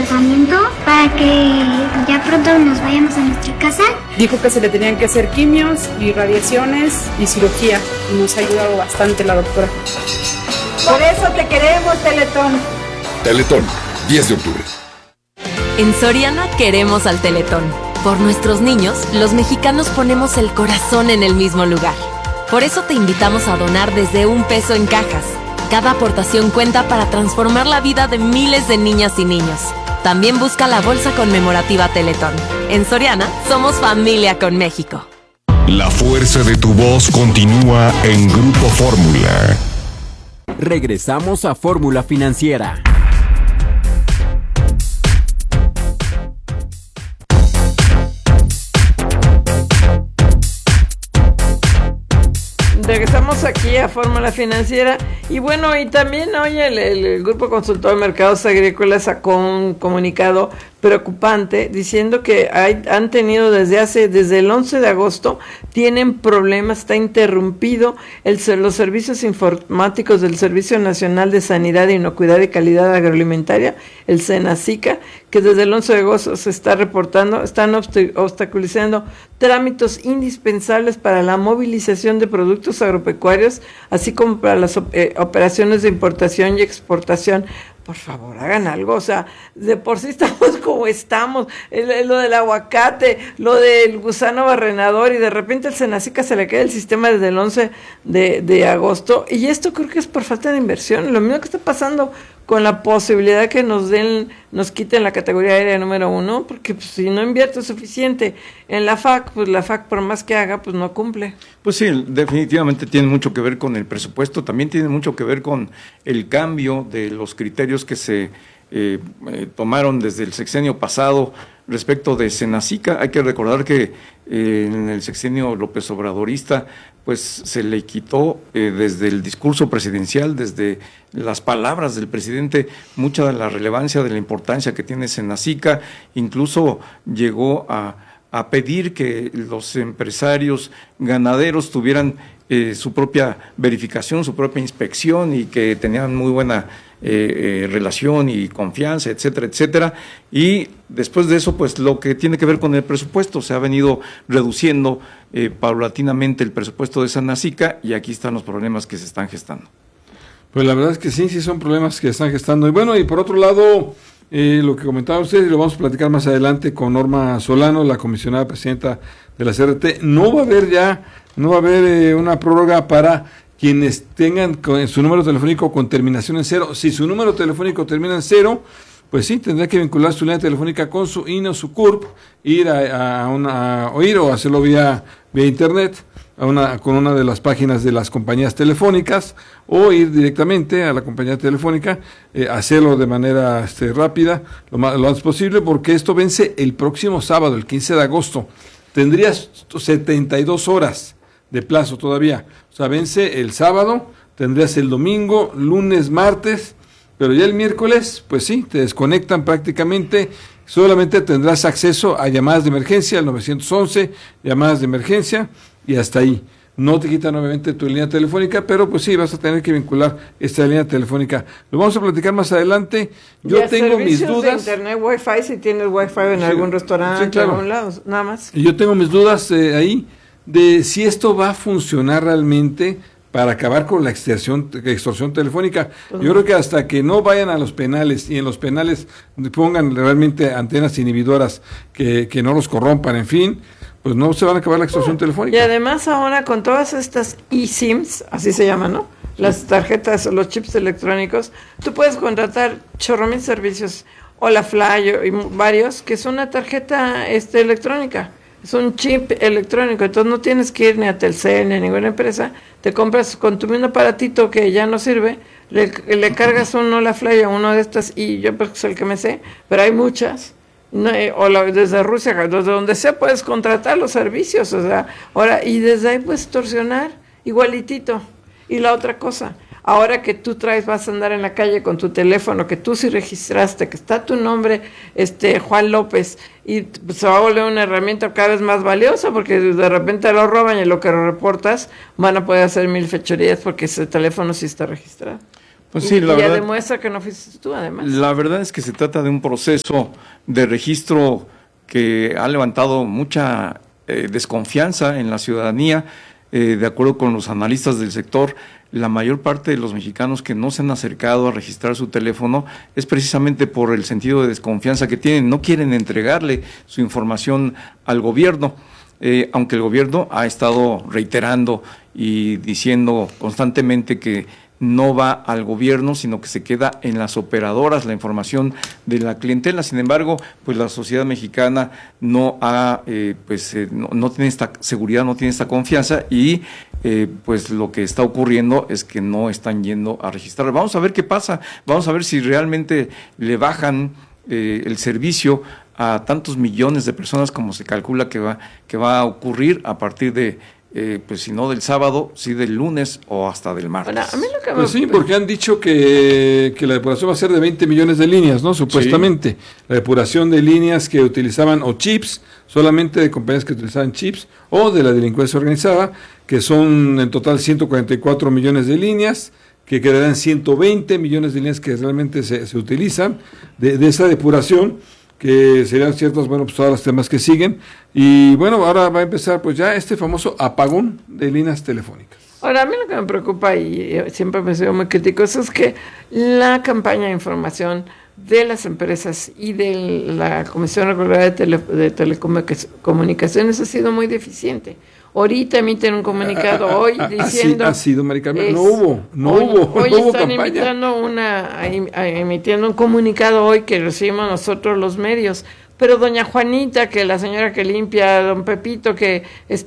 tratamiento para que ya pronto nos vayamos a nuestra casa. Dijo que se le tenían que hacer quimios y radiaciones y cirugía, y nos ha ayudado bastante la doctora. Por eso te queremos, Teletón. Teletón, 10 de octubre. En Soriana queremos al Teletón. Por nuestros niños, los mexicanos ponemos el corazón en el mismo lugar. Por eso te invitamos a donar desde $1 en cajas. Cada aportación cuenta para transformar la vida de miles de niñas y niños. También busca la bolsa conmemorativa Teletón. En Soriana, somos familia con México. La fuerza de tu voz continúa en Grupo Fórmula. Regresamos a Fórmula Financiera. Regresamos aquí a Fórmula Financiera y bueno, y también hoy el Grupo Consultor de Mercados Agrícolas sacó un comunicado preocupante diciendo que han tenido desde el 11 de agosto tienen problemas, está interrumpido los servicios informáticos del Servicio Nacional de Sanidad, Inocuidad y Calidad Agroalimentaria, el SENASICA, que desde el 11 de agosto se está reportando, están obstaculizando trámites indispensables para la movilización de productos agropecuarios, así como para las operaciones de importación y exportación. Por favor, hagan algo, o sea, de por sí estamos como estamos, lo del aguacate, lo del gusano barrenador, y de repente el SENASICA se le cae el sistema desde el 11 de agosto, y esto creo que es por falta de inversión. Lo mismo que está pasando con la posibilidad que nos quiten la categoría aérea número 1, porque pues, si no invierte suficiente en la FAC, pues la FAC por más que haga, pues no cumple. Pues sí, definitivamente tiene mucho que ver con el presupuesto, también tiene mucho que ver con el cambio de los criterios que se tomaron desde el sexenio pasado respecto de SENASICA. Hay que recordar que en el sexenio López Obradorista pues se le quitó desde el discurso presidencial, desde las palabras del presidente, mucha de la relevancia, de la importancia que tiene SENASICA. Incluso llegó a pedir que los empresarios ganaderos tuvieran su propia verificación, su propia inspección, y que tenían muy buena relación y confianza, etcétera, etcétera. Y después de eso, pues lo que tiene que ver con el presupuesto, se ha venido reduciendo paulatinamente el presupuesto de SENASICA, y aquí están los problemas que se están gestando. Pues la verdad es que sí son problemas que están gestando. Y bueno, y por otro lado, lo que comentaba usted, y lo vamos a platicar más adelante con Norma Solano, la comisionada presidenta de la CRT, no va a haber una prórroga para quienes tengan su número telefónico con terminación en 0. Si su número telefónico termina en 0, pues sí, tendrá que vincular su línea telefónica con su INE o su CURP, ir o hacerlo vía internet, con una de las páginas de las compañías telefónicas, o ir directamente a la compañía telefónica, hacerlo de manera rápida, lo antes posible, porque esto vence el próximo sábado, el 15 de agosto. Tendrías 72 horas de plazo todavía, o sea, vence el sábado, tendrías el domingo, lunes, martes, pero ya el miércoles, pues sí, te desconectan prácticamente. Solamente tendrás acceso a llamadas de emergencia, al 911, llamadas de emergencia, y hasta ahí. No te quitan obviamente tu línea telefónica, pero pues sí, vas a tener que vincular esta línea telefónica. Lo vamos a platicar más adelante. Yo tengo mis dudas. De internet, wifi, si tienes wifi en algún restaurante, claro, en algún lado, nada más. Y yo tengo mis dudas ahí de si esto va a funcionar realmente para acabar con la extorsión telefónica. Yo creo que hasta que no vayan a los penales y en los penales pongan realmente antenas inhibidoras que no los corrompan, en fin, pues no se van a acabar la extorsión telefónica. Y además ahora con todas estas eSIMs, así se llaman, ¿no? Las tarjetas o los chips electrónicos, tú puedes contratar chorro servicios, Olafly y varios, que es una tarjeta electrónica. Es un chip electrónico, entonces no tienes que ir ni a Telcel ni a ninguna empresa, te compras con tu mismo aparatito que ya no sirve, le cargas un Olafly a uno de estas, y yo pues es el que me sé, pero hay muchas, desde Rusia, desde donde sea puedes contratar los servicios, o sea, ahora, y desde ahí puedes extorsionar igualitito. Y la otra cosa, ahora que tú vas a andar en la calle con tu teléfono, que tú sí registraste, que está tu nombre, Juan López, y se va a volver una herramienta cada vez más valiosa, porque de repente lo roban y lo que reportas van a poder hacer 1000 fechorías porque ese teléfono sí está registrado. Pues sí, y la ya verdad, demuestra que no fuiste tú, además. la verdad es que se trata de un proceso de registro que ha levantado mucha desconfianza en la ciudadanía. De acuerdo con los analistas del sector, la mayor parte de los mexicanos que no se han acercado a registrar su teléfono es precisamente por el sentido de desconfianza que tienen. No quieren entregarle su información al gobierno, aunque el gobierno ha estado reiterando y diciendo constantemente que no va al gobierno, sino que se queda en las operadoras la información de la clientela. Sin embargo, pues la sociedad mexicana no no tiene esta seguridad, no tiene esta confianza y pues lo que está ocurriendo es que no están yendo a registrar. Vamos a ver qué pasa, vamos a ver si realmente le bajan el servicio a tantos millones de personas como se calcula que va a ocurrir a partir de pues si no del sábado, sí del lunes o hasta del martes. Bueno, a mí lo que Pues sí, porque han dicho que la depuración va a ser de 20 millones de líneas, ¿no? Supuestamente. Sí. La depuración de líneas que utilizaban o chips, solamente de compañías que utilizaban chips, o de la delincuencia organizada, que son en total 144 millones de líneas, que quedarán 120 millones de líneas que realmente se utilizan de esa depuración, que serían ciertas, bueno, pues todas las temas que siguen. Y bueno, ahora va a empezar pues ya este famoso apagón de líneas telefónicas. Ahora, a mí lo que me preocupa, y siempre me sido muy crítico, es que la campaña de información de las empresas y de la Comisión Reguladora de Telecomunicaciones ha sido muy deficiente. Ahorita emiten un comunicado hoy diciendo... Ha sido, Mari Carmen, no hubo Hoy están campaña. emitiendo un comunicado hoy que recibimos nosotros los medios. Pero doña Juanita, que la señora que limpia, don Pepito, que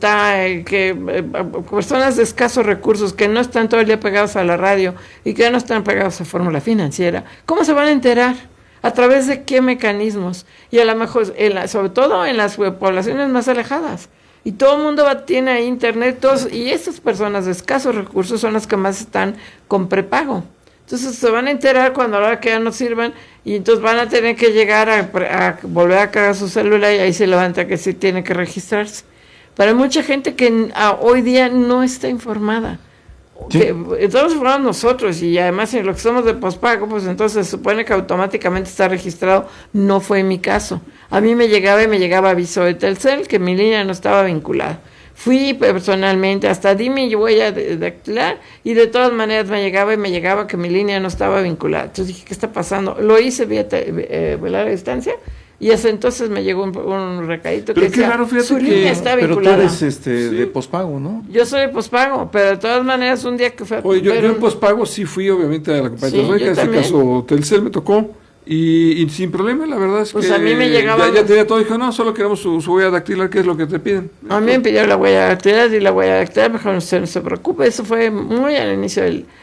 personas de escasos recursos, que no están todo el día pegados a la radio y que no están pegados a Fórmula Financiera, ¿cómo se van a enterar? ¿A través de qué mecanismos? Y a lo mejor, sobre todo en las poblaciones más alejadas. Y todo el mundo tiene ahí internet, y estas personas de escasos recursos son las que más están con prepago. Entonces se van a enterar cuando a la hora que ya no sirvan, y entonces van a tener que llegar a volver a cargar su celular, y ahí se levanta que sí tiene que registrarse. Pero hay mucha gente que hoy día no está informada. ¿Sí? Estamos informados nosotros, y además en lo que somos de pospago, pues entonces se supone que automáticamente está registrado. No fue mi caso. A mí me llegaba aviso de Telcel que mi línea no estaba vinculada. Fui personalmente, hasta di mi huella dactilar, y de todas maneras me llegaba que mi línea no estaba vinculada. Entonces dije, ¿qué está pasando? Lo hice vía larga distancia, y hasta entonces me llegó un recadito que decía, raro, su línea está vinculada. Pero tú eres de pospago, ¿no? Yo soy de pospago, pero de todas maneras un día que fue... Oye, yo en pospago sí fui obviamente a la compañía telefónica, en este caso Telcel me tocó, y sin problema, la verdad es pues que a mí me llegaba, ya tenía todo, dijo, no, solo queremos su huella dactilar, ¿qué es lo que te piden? A mí me pidieron la huella dactilar, y la huella dactilar, mejor usted no se preocupe, eso fue muy al inicio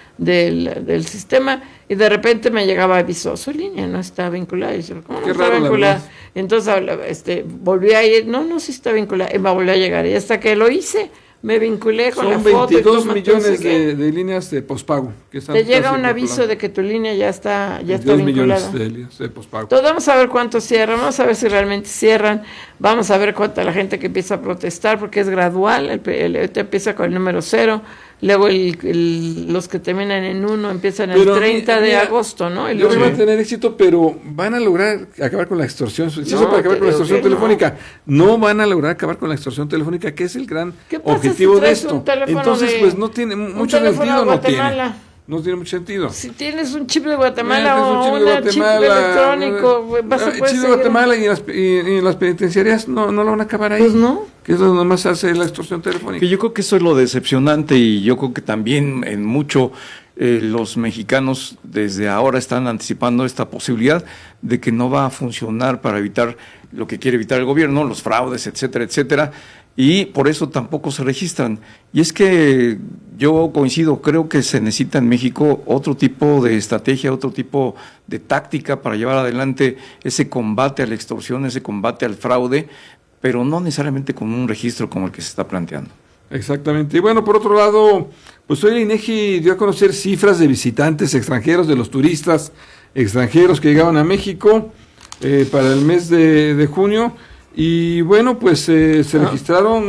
del sistema, y de repente me llegaba aviso, su línea no está vinculada, y yo, ¿cómo no está vinculada? Entonces volví a ir, no, sí está vinculada, y me volvió a llegar, y hasta que lo hice, me vinculé con la foto. Son 22 millones de líneas de pospago. Que están te llega un aviso de que tu línea ya está vinculada. 22 millones de líneas de pospago. Entonces vamos a ver cuántos cierran, vamos a ver si realmente cierran, vamos a ver cuánta la gente que empieza a protestar, porque es gradual, el empieza con el número 0, luego los que terminan en 1 empiezan el 30 de agosto, ¿no? Yo creo que van a tener éxito, pero van a lograr acabar con la extorsión. Sí, no, para acabar con la extorsión telefónica. No van a lograr acabar con la extorsión telefónica, que es el gran objetivo de esto. Entonces, pues no tiene mucho sentido, no tiene mucho sentido. Si tienes un chip de Guatemala o un chip electrónico, vas a poder chip de Guatemala y en las penitenciarias no lo van a acabar ahí. Pues no. Que es donde más hace la extorsión telefónica. Que yo creo que eso es lo decepcionante, y yo creo que también en mucho los mexicanos desde ahora están anticipando esta posibilidad de que no va a funcionar para evitar lo que quiere evitar el gobierno, los fraudes, etcétera, etcétera. Y por eso tampoco se registran. Y es que yo coincido, creo que se necesita en México otro tipo de estrategia, otro tipo de táctica para llevar adelante ese combate a la extorsión, ese combate al fraude, pero no necesariamente con un registro como el que se está planteando. Exactamente. Y bueno, por otro lado, pues hoy el INEGI dio a conocer cifras de visitantes extranjeros, de los turistas extranjeros que llegaban a México para el mes de junio. Y bueno, pues se registraron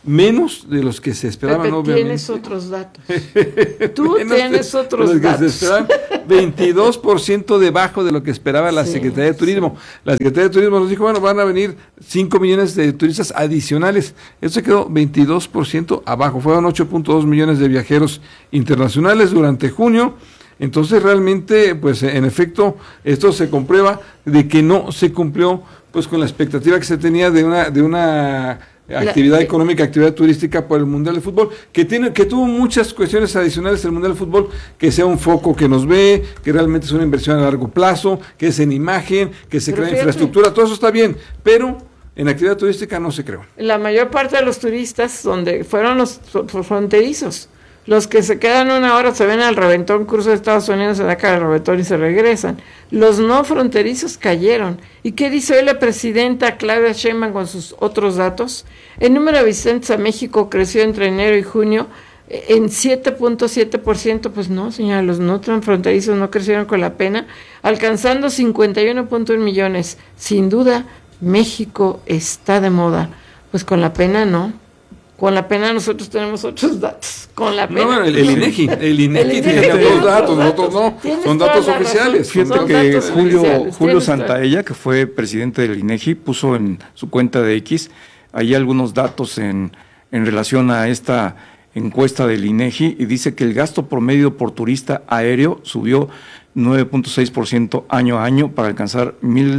menos de los que se esperaban, Pepe, obviamente. tienes otros datos. Tú tienes otros de los datos. que se esperaban, 22% debajo de lo que esperaba la Secretaría de Turismo. La Secretaría de Turismo nos dijo, bueno, van a venir 5 millones de turistas adicionales. Eso se quedó 22% abajo. Fueron 8.2 millones de viajeros internacionales durante junio. Entonces realmente, pues en efecto, esto se comprueba de que no se cumplió pues con la expectativa que se tenía de una actividad económica, actividad turística por el Mundial de Fútbol, que tuvo muchas cuestiones adicionales el Mundial de Fútbol, que sea un foco que nos ve, que realmente es una inversión a largo plazo, que es en imagen, que se crea infraestructura, todo eso está bien, pero en actividad turística no se creó. La mayor parte de los turistas donde fueron los fronterizos. Los que se quedan una hora se ven al reventón, cruzan a Estados Unidos, se sacan al reventón y se regresan. Los no fronterizos cayeron. ¿Y qué dice hoy la presidenta Claudia Sheinbaum con sus otros datos? El número de visitantes a México creció entre enero y junio en 7.7%. Pues no, señora, los no fronterizos no crecieron con la pena, alcanzando 51.1 millones. Sin duda, México está de moda. Pues con la pena no. Con la pena nosotros tenemos otros datos. Con la pena. No, el INEGI tiene otros datos, nosotros no. Son datos oficiales. Fíjate que Julio Santaella, que fue presidente del INEGI, puso en su cuenta de X ahí algunos datos en relación a esta encuesta del INEGI, y dice que el gasto promedio por turista aéreo subió 9.6% año a año para alcanzar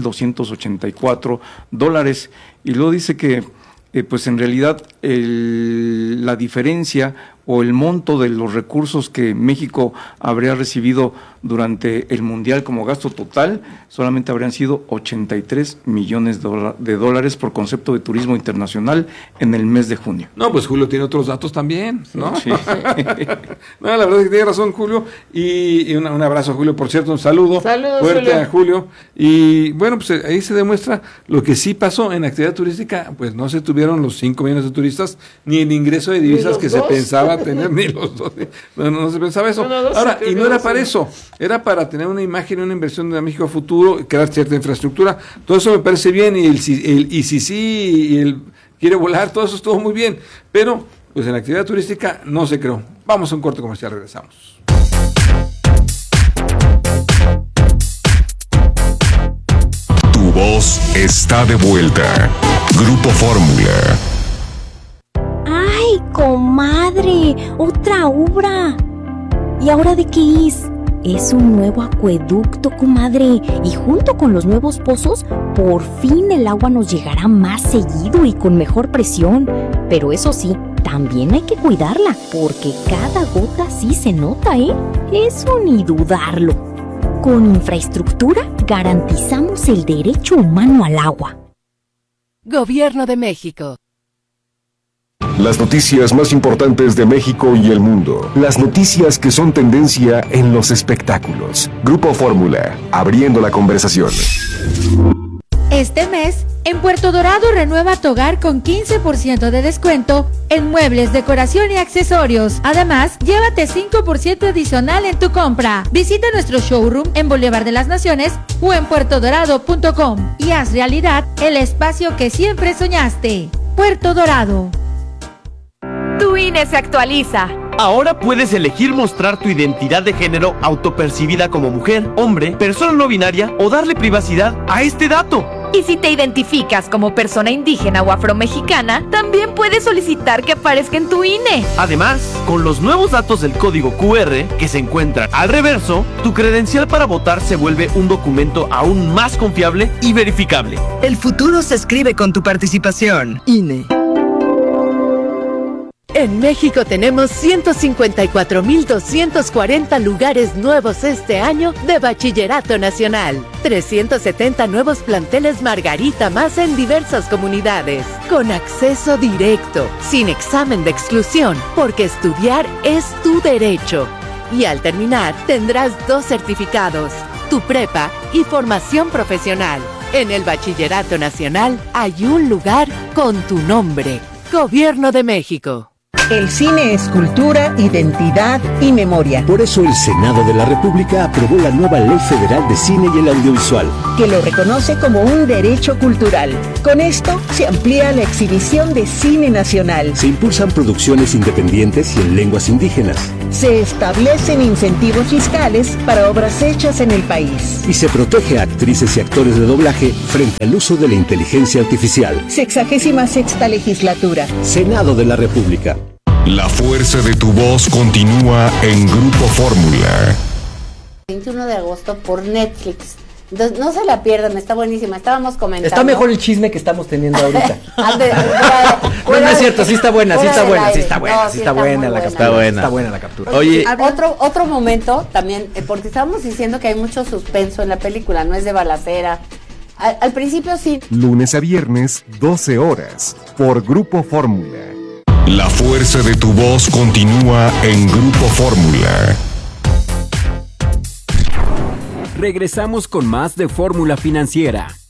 $1,284. Y luego dice que pues en realidad la diferencia o el monto de los recursos que México habría recibido durante el Mundial como gasto total solamente habrían sido 83 millones de dólares por concepto de turismo internacional en el mes de junio. No, pues Julio tiene otros datos también, ¿no? Sí. No, la verdad es que tiene razón Julio, y un abrazo a Julio, por cierto, un saludo fuerte Julio. A Julio, y bueno, pues ahí se demuestra lo que sí pasó en actividad turística. Pues no se tuvieron los 5 millones de turistas, ni el ingreso de divisas que se pensaba tener, ni los dos, no se pensaba eso. Ahora, y no era para eso, era para tener una imagen, una inversión de México a futuro, crear cierta infraestructura. Todo eso me parece bien, y el quiere volar, todo eso estuvo muy bien, pero pues en la actividad turística no se creó. Vamos a un corte comercial, regresamos. Tu voz está de vuelta. Grupo Fórmula. ¡Ay, comadre! ¡Otra obra! ¿Y ahora de qué es? Es un nuevo acueducto, comadre. Y junto con los nuevos pozos, por fin el agua nos llegará más seguido y con mejor presión. Pero eso sí, también hay que cuidarla, porque cada gota sí se nota, ¿eh? Eso ni dudarlo. Con infraestructura garantizamos el derecho humano al agua. Gobierno de México. Las noticias más importantes de México y el mundo. Las noticias que son tendencia en los espectáculos. Grupo Fórmula, abriendo la conversación. Este mes, en Puerto Dorado renueva tu hogar con 15% de descuento en muebles, decoración y accesorios. Además, llévate 5% adicional en tu compra. Visita nuestro showroom en Boulevard de las Naciones o en puertodorado.com y haz realidad el espacio que siempre soñaste. Puerto Dorado. Tu INE se actualiza. Ahora puedes elegir mostrar tu identidad de género autopercibida como mujer, hombre, persona no binaria o darle privacidad a este dato. Y si te identificas como persona indígena o afromexicana, también puedes solicitar que aparezca en tu INE. Además, con los nuevos datos del código QR que se encuentran al reverso, tu credencial para votar se vuelve un documento aún más confiable y verificable. El futuro se escribe con tu participación. INE. En México tenemos 154,240 lugares nuevos este año de Bachillerato Nacional. 370 nuevos planteles Margarita más en diversas comunidades. Con acceso directo, sin examen de exclusión, porque estudiar es tu derecho. Y al terminar, tendrás 2 certificados, tu prepa y formación profesional. En el Bachillerato Nacional hay un lugar con tu nombre. Gobierno de México. El cine es cultura, identidad y memoria. Por eso el Senado de la República aprobó la nueva Ley Federal de Cine y el Audiovisual, que lo reconoce como un derecho cultural. Con esto se amplía la exhibición de cine nacional. Se impulsan producciones independientes y en lenguas indígenas. Se establecen incentivos fiscales para obras hechas en el país. Y se protege a actrices y actores de doblaje frente al uso de la inteligencia artificial. 66ª legislatura. Senado de la República. La fuerza de tu voz continúa en Grupo Fórmula. 21 de agosto por Netflix. Entonces, no se la pierdan, está buenísima. Estábamos comentando. Está mejor el chisme que estamos teniendo ahorita. No es cierto, sí está buena la captura. Oye, otro momento también, porque estábamos diciendo que hay mucho suspenso en la película, no es de balacera. Al principio sí. Lunes a viernes, 12 horas, por Grupo Fórmula. La fuerza de tu voz continúa en Grupo Fórmula. Regresamos con más de Fórmula Financiera.